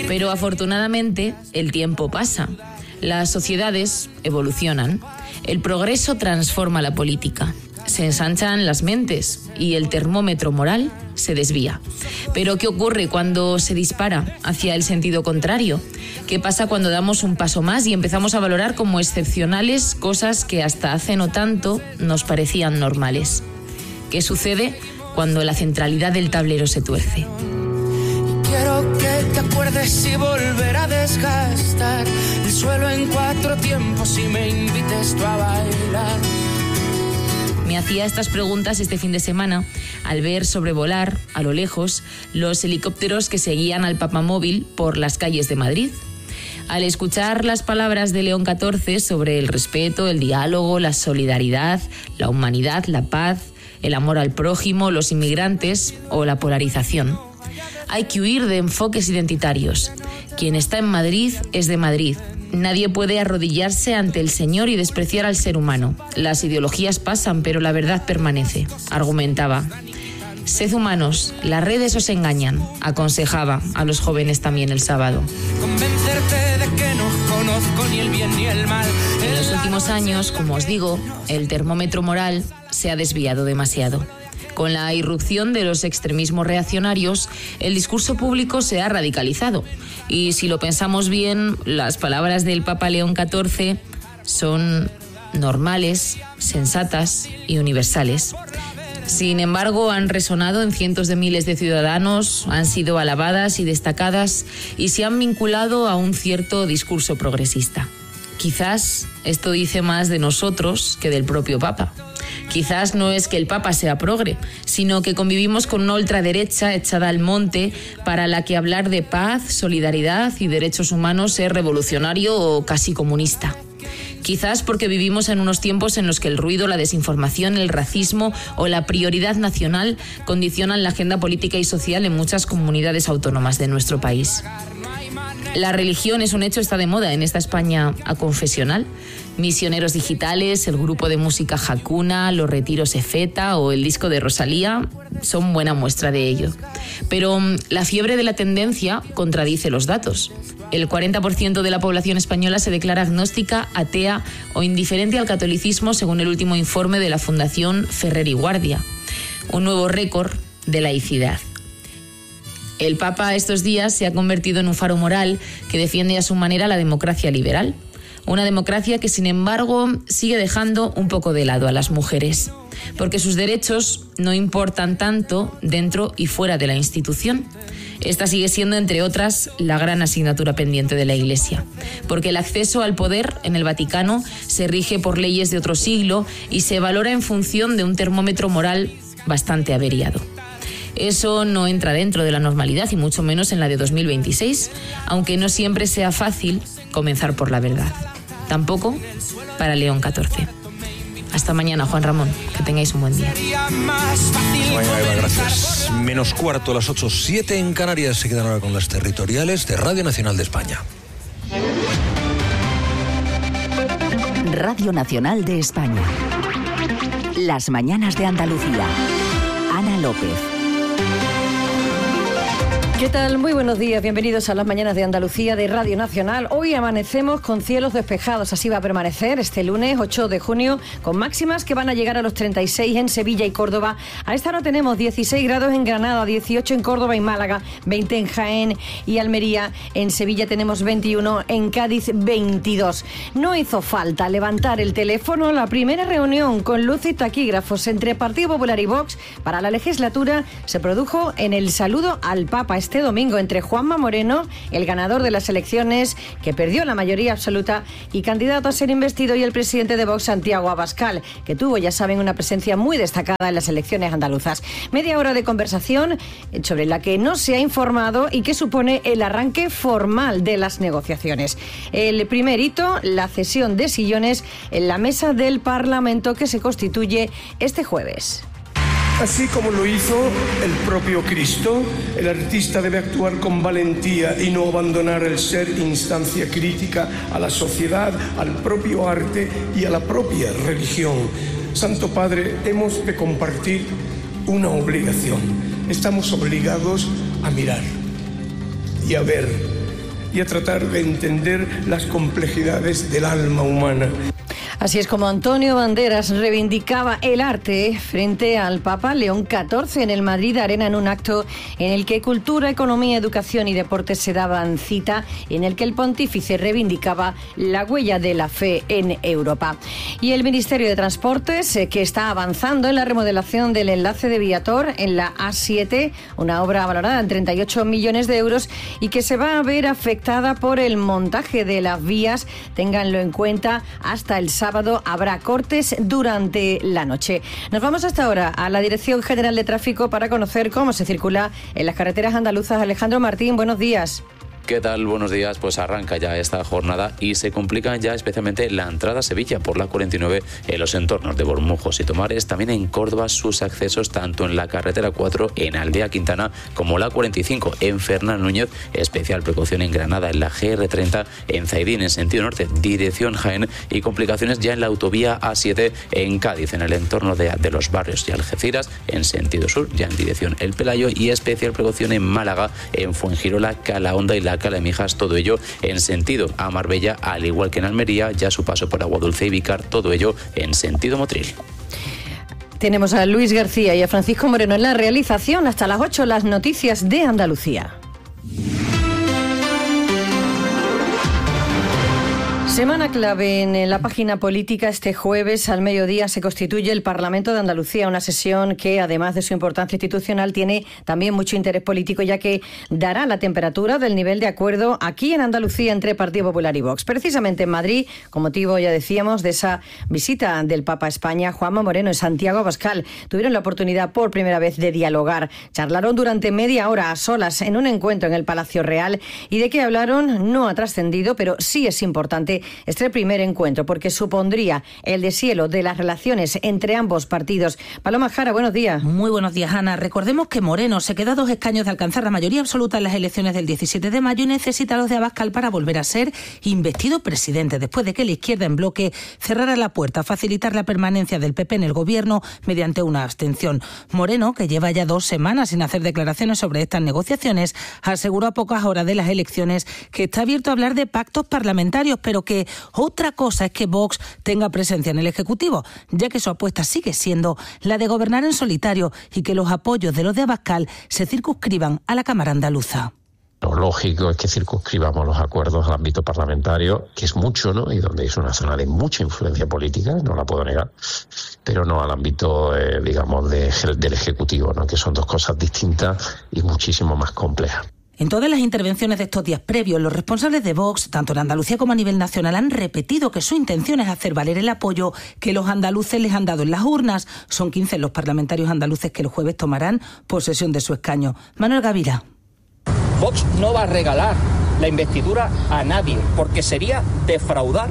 Pero afortunadamente el tiempo pasa. Las sociedades evolucionan. El progreso transforma la política. Se ensanchan las mentes y el termómetro moral se desvía. Pero ¿qué ocurre cuando se dispara hacia el sentido contrario? ¿Qué pasa cuando damos un paso más y empezamos a valorar como excepcionales cosas que hasta hace no tanto nos parecían normales? ¿Qué sucede cuando la centralidad del tablero se tuerce? Quiero que te acuerdes y volver a desgastar el suelo en 4 tiempos y me invites tú a bailar. Me hacía estas preguntas este fin de semana al ver sobrevolar, a lo lejos, los helicópteros que seguían al papamóvil por las calles de Madrid. Al escuchar las palabras de León XIV sobre el respeto, el diálogo, la solidaridad, la humanidad, la paz, el amor al prójimo, los inmigrantes o la polarización. Hay que huir de enfoques identitarios. Quien está en Madrid es de Madrid. Nadie puede arrodillarse ante el Señor y despreciar al ser humano. Las ideologías pasan, pero la verdad permanece, argumentaba. Sed humanos, las redes os engañan, aconsejaba a los jóvenes también el sábado. Convencerte de que no conozco ni el bien ni el mal. En los últimos años, como os digo, el termómetro moral se ha desviado demasiado. Con la irrupción de los extremismos reaccionarios, el discurso público se ha radicalizado. Y si lo pensamos bien, las palabras del Papa León XIV son normales, sensatas y universales. Sin embargo, han resonado en cientos de miles de ciudadanos, han sido alabadas y destacadas y se han vinculado a un cierto discurso progresista. Quizás esto dice más de nosotros que del propio Papa. Quizás no es que el Papa sea progre, sino que convivimos con una ultraderecha echada al monte para la que hablar de paz, solidaridad y derechos humanos es revolucionario o casi comunista. Quizás porque vivimos en unos tiempos en los que el ruido, la desinformación, el racismo o la prioridad nacional condicionan la agenda política y social en muchas comunidades autónomas de nuestro país. La religión es un hecho, está de moda en esta España aconfesional. Misioneros digitales, el grupo de música Hakuna, los retiros Efeta o el disco de Rosalía son buena muestra de ello. Pero la fiebre de la tendencia contradice los datos. El 40% de la población española se declara agnóstica, atea o indiferente al catolicismo según el último informe de la Fundación Ferrer y Guardia. Un nuevo récord de laicidad. El Papa estos días se ha convertido en un faro moral que defiende a su manera la democracia liberal. Una democracia que, sin embargo, sigue dejando un poco de lado a las mujeres, porque sus derechos no importan tanto dentro y fuera de la institución. Esta sigue siendo, entre otras, la gran asignatura pendiente de la Iglesia, porque el acceso al poder en el Vaticano se rige por leyes de otro siglo y se valora en función de un termómetro moral bastante averiado. Eso no entra dentro de la normalidad y mucho menos en la de 2026, aunque no siempre sea fácil comenzar por la verdad. Tampoco para León XIV. Hasta mañana, Juan Ramón. Que tengáis un buen día. Bueno, Eva, gracias. Menos cuarto, las 8:07 en Canarias. Se quedan ahora con las territoriales de Radio Nacional de España. Radio Nacional de España. Las mañanas de Andalucía. Ana López. ¿Qué tal? Muy buenos días, bienvenidos a las mañanas de Andalucía de Radio Nacional. Hoy amanecemos con cielos despejados, así va a permanecer este lunes 8 de junio, con máximas que van a llegar a los 36 en Sevilla y Córdoba. A esta hora tenemos 16 grados en Granada, 18 en Córdoba y Málaga, 20 en Jaén y Almería. En Sevilla tenemos 21, en Cádiz 22. No hizo falta levantar el teléfono. La primera reunión con luz y taquígrafos entre Partido Popular y Vox para la legislatura se produjo en el saludo al Papa este domingo entre Juanma Moreno, el ganador de las elecciones, que perdió la mayoría absoluta y candidato a ser investido, y el presidente de Vox, Santiago Abascal, que tuvo, ya saben, una presencia muy destacada en las elecciones andaluzas. Media hora de conversación sobre la que no se ha informado y que supone el arranque formal de las negociaciones. El primer hito, la cesión de sillones en la mesa del Parlamento que se constituye este jueves. Así como lo hizo el propio Cristo, el artista debe actuar con valentía y no abandonar el ser instancia crítica a la sociedad, al propio arte y a la propia religión. Santo Padre, hemos de compartir una obligación. Estamos obligados a mirar y a ver y a tratar de entender las complejidades del alma humana. Así es como Antonio Banderas reivindicaba el arte frente al Papa León XIV en el Madrid Arena, en un acto en el que cultura, economía, educación y deportes se daban cita, y en el que el pontífice reivindicaba la huella de la fe en Europa. Y el Ministerio de Transportes, que está avanzando en la remodelación del enlace de Viator en la A7, una obra valorada en 38 millones de euros y que se va a ver afectada por el montaje de las vías. Ténganlo en cuenta, hasta el sábado habrá cortes durante la noche. Nos vamos hasta ahora a la Dirección General de Tráfico para conocer cómo se circula en las carreteras andaluzas. Alejandro Martín, buenos días. ¿Qué tal? Buenos días. Pues arranca ya esta jornada y se complica ya especialmente la entrada a Sevilla por la 49 en los entornos de Bormujos y Tomares. También en Córdoba sus accesos tanto en la carretera 4 en Aldea Quintana como la 45 en Fernán Núñez. Especial precaución en Granada en la GR30 en Zaidín en sentido norte dirección Jaén, y complicaciones ya en la autovía A7 en Cádiz en el entorno de los barrios y Algeciras en sentido sur ya en dirección El Pelayo, y especial precaución en Málaga en Fuengirola, Calahonda y la Calamijas, todo ello en sentido a Marbella, al igual que en Almería, ya su paso por Aguadulce y Vícar, todo ello en sentido Motril. Tenemos a Luis García y a Francisco Moreno en la realización. Hasta las 8 las noticias de Andalucía. Semana clave en la página política. Este jueves al mediodía se constituye el Parlamento de Andalucía, una sesión que, además de su importancia institucional, tiene también mucho interés político, ya que dará la temperatura del nivel de acuerdo aquí en Andalucía entre Partido Popular y Vox. Precisamente en Madrid, con motivo, ya decíamos, de esa visita del Papa a España, Juanma Moreno y Santiago Abascal tuvieron la oportunidad por primera vez de dialogar. Charlaron durante media hora a solas en un encuentro en el Palacio Real, y de qué hablaron no ha trascendido, pero sí es importante este primer encuentro, porque supondría el deshielo de las relaciones entre ambos partidos. Paloma Jara, buenos días. Muy buenos días, Ana. Recordemos que Moreno se queda a 2 escaños de alcanzar la mayoría absoluta en las elecciones del 17 de mayo y necesita los de Abascal para volver a ser investido presidente, después de que la izquierda en bloque cerrara la puerta a facilitar la permanencia del PP en el gobierno mediante una abstención. Moreno, que lleva ya 2 semanas sin hacer declaraciones sobre estas negociaciones, aseguró a pocas horas de las elecciones que está abierto a hablar de pactos parlamentarios, pero que otra cosa es que Vox tenga presencia en el Ejecutivo, ya que su apuesta sigue siendo la de gobernar en solitario y que los apoyos de los de Abascal se circunscriban a la Cámara andaluza. Lo lógico es que circunscribamos los acuerdos al ámbito parlamentario, que es mucho, ¿no? Y donde es una zona de mucha influencia política, no la puedo negar, pero no al ámbito, digamos, del Ejecutivo, ¿no? Que son 2 cosas distintas y muchísimo más complejas. En todas las intervenciones de estos días previos, los responsables de Vox, tanto en Andalucía como a nivel nacional, han repetido que su intención es hacer valer el apoyo que los andaluces les han dado en las urnas. Son 15 los parlamentarios andaluces que el jueves tomarán posesión de su escaño. Manuel Gavira. Vox no va a regalar la investidura a nadie, porque sería defraudar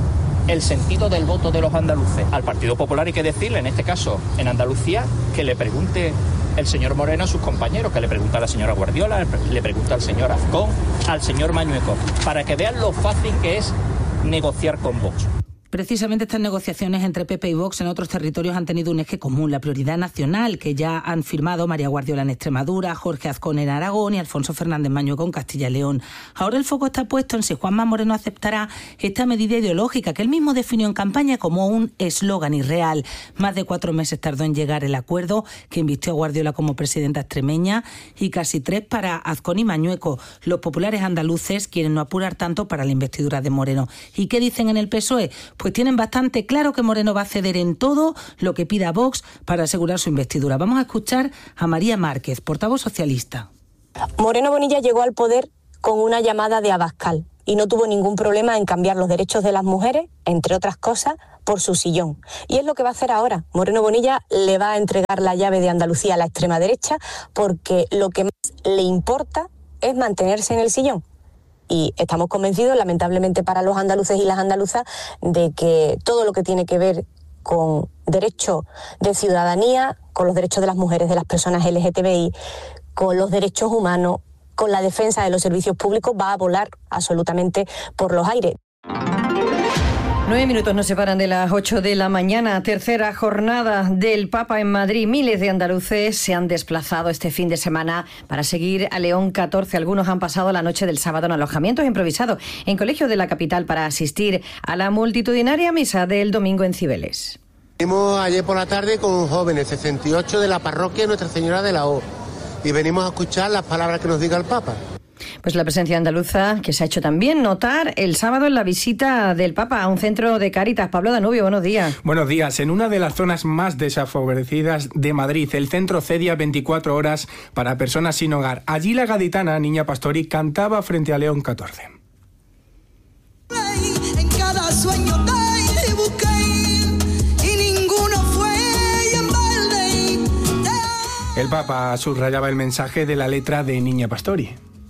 el sentido del voto de los andaluces. Al Partido Popular hay que decirle, en este caso, en Andalucía, que le pregunte el señor Moreno a sus compañeros, que le pregunta a la señora Guardiola, le pregunta al señor Azcón, al señor Mañueco, para que vean lo fácil que es negociar con Vox. Precisamente estas negociaciones entre PP y Vox en otros territorios han tenido un eje común, la prioridad nacional, que ya han firmado María Guardiola en Extremadura, Jorge Azcón en Aragón y Alfonso Fernández Mañueco en Castilla y León. Ahora el foco está puesto en si Juanma Moreno aceptará esta medida ideológica que él mismo definió en campaña como un eslogan irreal. Más de 4 meses tardó en llegar el acuerdo que invistió a Guardiola como presidenta extremeña y casi 3 para Azcón y Mañueco. Los populares andaluces quieren no apurar tanto para la investidura de Moreno. ¿Y qué dicen en el PSOE? Pues tienen bastante claro que Moreno va a ceder en todo lo que pida Vox para asegurar su investidura. Vamos a escuchar a María Márquez, portavoz socialista. Moreno Bonilla llegó al poder con una llamada de Abascal y no tuvo ningún problema en cambiar los derechos de las mujeres, entre otras cosas, por su sillón. Y es lo que va a hacer ahora. Moreno Bonilla le va a entregar la llave de Andalucía a la extrema derecha porque lo que más le importa es mantenerse en el sillón. Y estamos convencidos, lamentablemente para los andaluces y las andaluzas, de que todo lo que tiene que ver con derecho de ciudadanía, con los derechos de las mujeres, de las personas LGTBI, con los derechos humanos, con la defensa de los servicios públicos, va a volar absolutamente por los aires. 9 minutos nos separan de las 8 de la mañana. Tercera jornada del Papa en Madrid. Miles de andaluces se han desplazado este fin de semana para seguir a León XIV. Algunos han pasado la noche del sábado en alojamientos improvisados en colegios de la capital para asistir a la multitudinaria misa del domingo en Cibeles. Venimos ayer por la tarde con jóvenes, 68 de la parroquia Nuestra Señora de la O, y venimos a escuchar las palabras que nos diga el Papa. Pues la presencia andaluza que se ha hecho también notar el sábado en la visita del Papa a un centro de Cáritas. Pablo Danubio, buenos días. Buenos días. En una de las zonas más desfavorecidas de Madrid, el centro Cedia 24 horas para personas sin hogar. Allí la gaditana Niña Pastori cantaba frente a León XIV. En cada sueño te busqué y ninguno fue en balde. El Papa subrayaba el mensaje de la letra de Niña Pastori.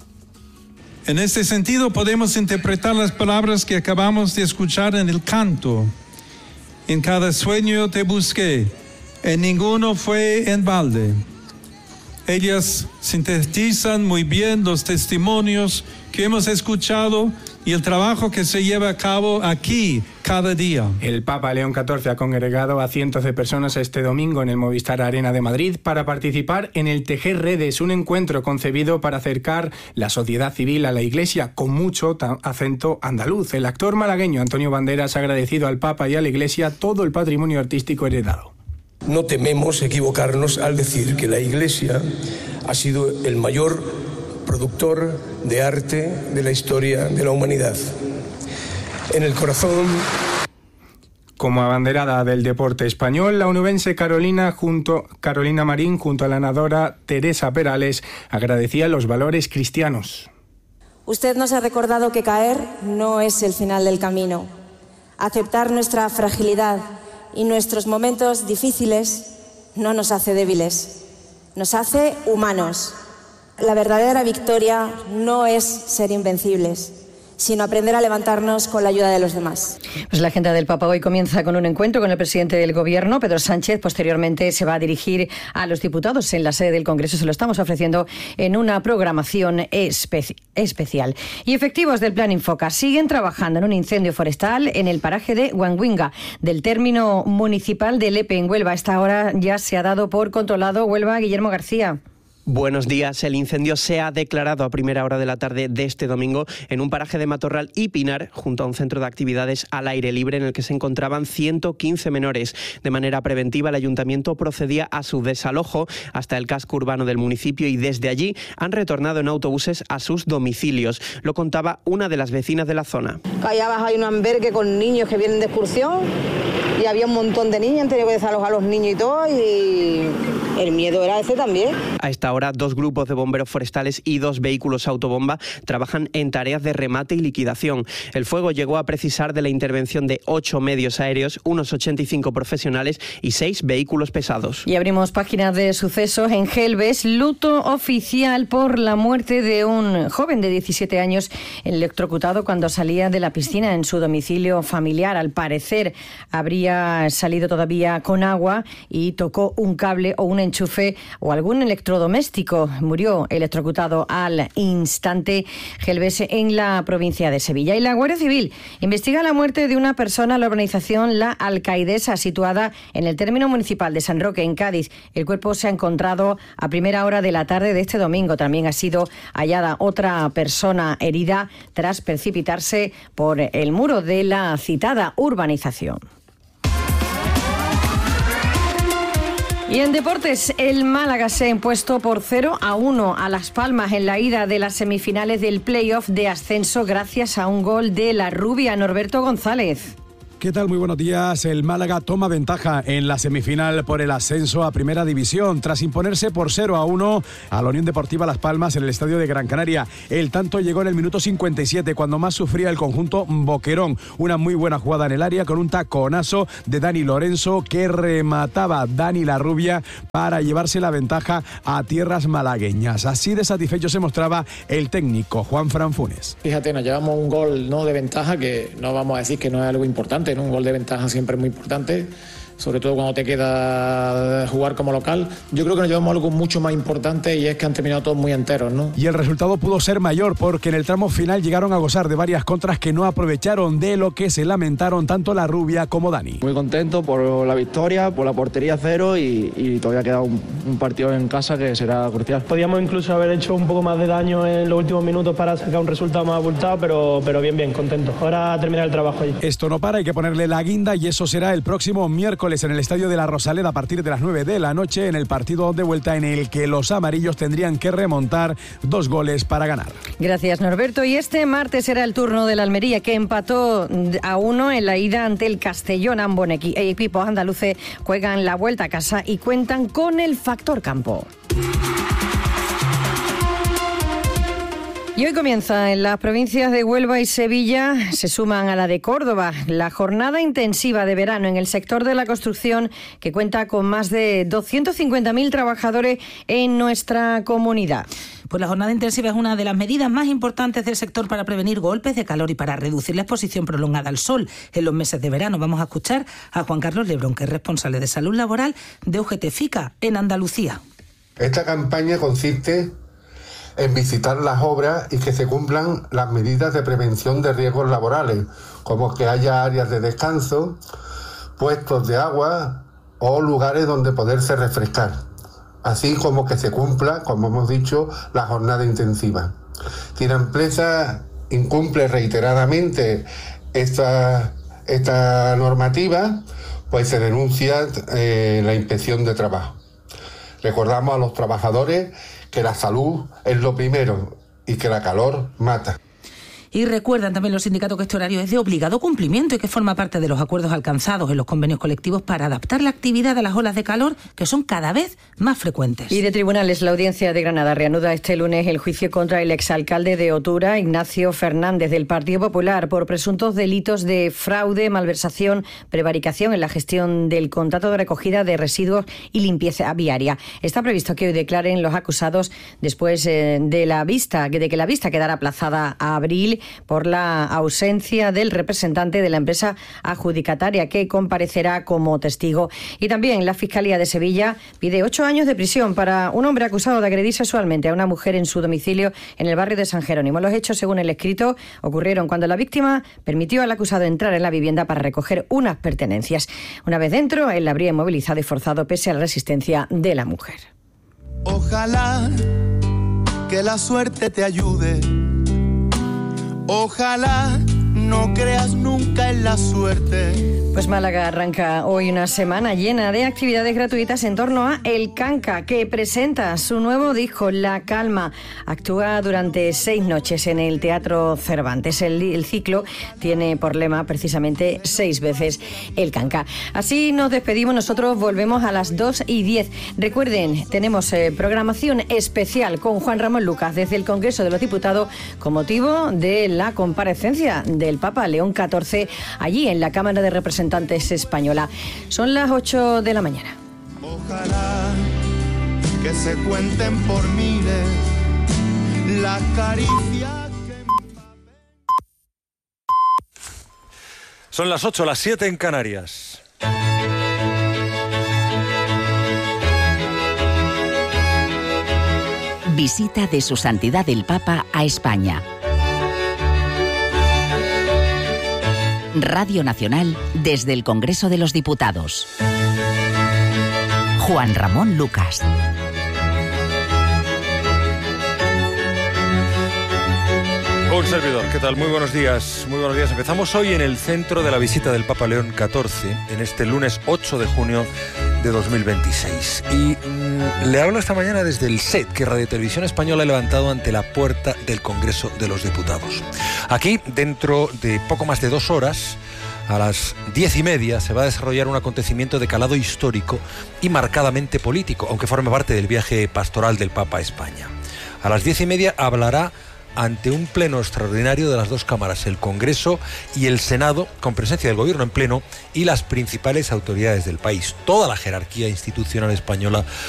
En este sentido podemos interpretar las palabras que acabamos de escuchar en el canto. En cada sueño te busqué, en ninguno fue en balde. Ellas sintetizan muy bien los testimonios que hemos escuchado y el trabajo que se lleva a cabo aquí cada día. El Papa León XIV ha congregado a cientos de personas este domingo en el Movistar Arena de Madrid para participar en el Tejer Redes, un encuentro concebido para acercar la sociedad civil a la Iglesia con mucho acento andaluz. El actor malagueño Antonio Banderas ha agradecido al Papa y a la Iglesia todo el patrimonio artístico heredado. No tememos equivocarnos al decir que la Iglesia ha sido el mayor productor de arte de la historia de la humanidad. En el corazón. Como abanderada del deporte español, la onubense Carolina Marín, junto a la nadadora Teresa Perales, agradecía los valores cristianos. Usted nos ha recordado que caer no es el final del camino. Aceptar nuestra fragilidad y nuestros momentos difíciles no nos hace débiles, nos hace humanos. La verdadera victoria no es ser invencibles, sino aprender a levantarnos con la ayuda de los demás. Pues la agenda del Papa hoy comienza con un encuentro con el presidente del Gobierno, Pedro Sánchez. Posteriormente se va a dirigir a los diputados en la sede del Congreso. Se lo estamos ofreciendo en una programación especial. Y efectivos del Plan Infoca siguen trabajando en un incendio forestal en el paraje de Huanguinga, del término municipal de Lepe, en Huelva. A esta hora ya se ha dado por controlado. Huelva, Guillermo García. Buenos días. El incendio se ha declarado a primera hora de la tarde de este domingo en un paraje de Matorral y Pinar, junto a un centro de actividades al aire libre en el que se encontraban 115 menores. De manera preventiva, el ayuntamiento procedía a su desalojo hasta el casco urbano del municipio y desde allí han retornado en autobuses a sus domicilios. Lo contaba una de las vecinas de la zona. Allá abajo hay un albergue con niños que vienen de excursión y había un montón de niños, han tenido que desalojar a los niños y todo, y el miedo era ese también. A esta hora, 2 grupos de bomberos forestales y 2 vehículos autobomba trabajan en tareas de remate y liquidación. El fuego llegó a precisar de la intervención de 8 medios aéreos, unos 85 profesionales y 6 vehículos pesados. Y abrimos páginas de sucesos en Gelbes. Luto oficial por la muerte de un joven de 17 años electrocutado cuando salía de la piscina en su domicilio familiar. Al parecer habría salido todavía con agua y tocó un cable o un enchufe o algún electrodoméstico. Murió electrocutado al instante. Gelbes, en la provincia de Sevilla. Y la Guardia Civil investiga la muerte de una persona en la urbanización La Alcaidesa, situada en el término municipal de San Roque, en Cádiz. El cuerpo se ha encontrado a primera hora de la tarde de este domingo. También ha sido hallada otra persona herida tras precipitarse por el muro de la citada urbanización. Y en deportes, el Málaga se ha impuesto por 0-1 a Las Palmas en la ida de las semifinales del play-off de ascenso gracias a un gol de la rubia Norberto González. ¿Qué tal? Muy buenos días. El Málaga toma ventaja en la semifinal por el ascenso a Primera División tras imponerse por 0-1 a la Unión Deportiva Las Palmas en el estadio de Gran Canaria. El tanto llegó en el minuto 57, cuando más sufría el conjunto boquerón. Una muy buena jugada en el área con un taconazo de Dani Lorenzo que remataba Dani la Rubia para llevarse la ventaja a tierras malagueñas. Así de satisfecho se mostraba el técnico Juanfran Funes. Fíjate, nos llevamos un gol no de ventaja, que no vamos a decir que no es algo importante, ¿no? Un gol de ventaja siempre es muy importante. sobre todo cuando te queda jugar como local. Yo creo que nos llevamos algo mucho más importante y es que han terminado todos muy enteros, ¿no? Y el resultado pudo ser mayor porque en el tramo final llegaron a gozar de varias contras que no aprovecharon, de lo que se lamentaron tanto la rubia como Dani. Muy contento por la victoria, por la portería cero y todavía queda un partido en casa que será crucial. Podíamos incluso haber hecho un poco más de daño en los últimos minutos para sacar un resultado más abultado, pero bien, contento. Ahora terminar el trabajo allí. Esto no para, hay que ponerle la guinda y eso será el próximo miércoles en el Estadio de la Rosaleda a partir de las 9 de la noche en el partido de vuelta en el que los amarillos tendrían que remontar 2 goles para ganar. Gracias, Norberto. Y este martes será el turno del Almería, que empató a 1 en la ida ante el Castellón. Ambos equipos andaluces juegan la vuelta a casa y cuentan con el factor campo. Y hoy comienza en las provincias de Huelva y Sevilla, se suman a la de Córdoba, la jornada intensiva de verano en el sector de la construcción, que cuenta con más de 250.000 trabajadores en nuestra comunidad. Pues la jornada intensiva es una de las medidas más importantes del sector para prevenir golpes de calor y para reducir la exposición prolongada al sol en los meses de verano. Vamos a escuchar a Juan Carlos Lebrón, que es responsable de salud laboral de UGT-FICA en Andalucía. Esta campaña consiste en visitar las obras y que se cumplan las medidas de prevención de riesgos laborales, como que haya áreas de descanso, puestos de agua o lugares donde poderse refrescar, así como que se cumpla, como hemos dicho, la jornada intensiva. Si la empresa incumple reiteradamente esta normativa, pues se denuncia la inspección de trabajo. Recordamos a los trabajadores que la salud es lo primero y que la calor mata. Y recuerdan también los sindicatos que este horario es de obligado cumplimiento y que forma parte de los acuerdos alcanzados en los convenios colectivos para adaptar la actividad a las olas de calor que son cada vez más frecuentes. Y de tribunales, la Audiencia de Granada reanuda este lunes el juicio contra el exalcalde de Otura, Ignacio Fernández, del Partido Popular, por presuntos delitos de fraude, malversación, prevaricación en la gestión del contrato de recogida de residuos y limpieza viaria. Está previsto que hoy declaren los acusados después de que la vista quedara aplazada a abril por la ausencia del representante de la empresa adjudicataria, que comparecerá como testigo. Y también la Fiscalía de Sevilla pide 8 años de prisión para un hombre acusado de agredir sexualmente a una mujer en su domicilio en el barrio de San Jerónimo. Los hechos, según el escrito, ocurrieron cuando la víctima permitió al acusado entrar en la vivienda para recoger unas pertenencias. Una vez dentro, él la habría inmovilizado y forzado pese a la resistencia de la mujer. Ojalá que la suerte te ayude. Ojalá no creas nunca en la suerte. Pues Málaga arranca hoy una semana llena de actividades gratuitas en torno a El Canca, que presenta su nuevo disco, La Calma. Actúa durante 6 noches en el Teatro Cervantes. El ciclo tiene por lema precisamente 6 veces El Canca. Así nos despedimos, nosotros volvemos a las 2:10. Recuerden, tenemos programación especial con Juan Ramón Lucas desde el Congreso de los Diputados con motivo de la comparecencia del Papa León XIV allí en la Cámara de Representantes española. Son las 8 de la mañana. Ojalá que se cuenten por miles la caricia que... Son las 8, las 7 en Canarias. Visita de Su Santidad el Papa a España. Radio Nacional desde el Congreso de los Diputados. Juan Ramón Lucas. Un servidor, ¿qué tal? Muy buenos días. Muy buenos días. Empezamos hoy en el centro de la visita del Papa León XIV, en este lunes 8 de junio de 2026. Y le hablo esta mañana desde el set que Radio Televisión Española ha levantado ante la puerta del Congreso de los Diputados. Aquí, dentro de poco más de 2 horas, a las 10:30, se va a desarrollar un acontecimiento de calado histórico y marcadamente político, aunque forme parte del viaje pastoral del Papa a España. A las 10:30 hablará ante un pleno extraordinario de las 2 cámaras, el Congreso y el Senado, con presencia del Gobierno en pleno y las principales autoridades del país. Toda la jerarquía institucional española